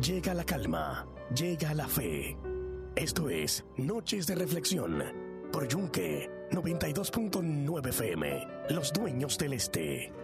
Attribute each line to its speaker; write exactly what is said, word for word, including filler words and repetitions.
Speaker 1: llega la calma, llega la fe. Esto es Noches de Reflexión por Yunque noventa y dos punto nueve F M, Los Dueños del Este.